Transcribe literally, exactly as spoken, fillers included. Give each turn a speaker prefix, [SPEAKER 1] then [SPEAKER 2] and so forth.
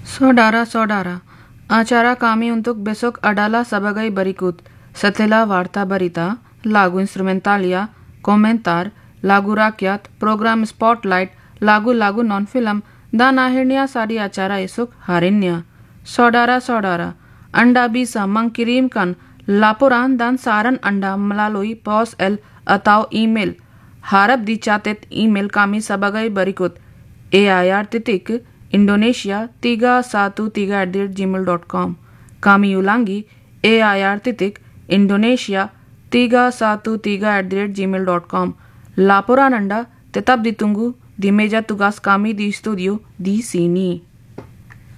[SPEAKER 1] Saudara saudara, acara kami untuk besok adalah sebagai berikut. Setelah warta berita, lagu instrumentalia, komentar, lagu rakyat, program spotlight, lagu-lagu non-film, dan akhirnya sari acara esok harinya. Saudara-saudara, Anda bisa mengirimkan laporan dan saran Anda melalui pos L atau email. Harap dicatat email kami sebagai berikut. air titik indonesia tiga satu tiga at gmail dot com. Kami ulangi air titik indonesia tiga satu tiga at gmail dot com. Laporan Anda tetap ditunggu di meja tugas kami di studio di sini.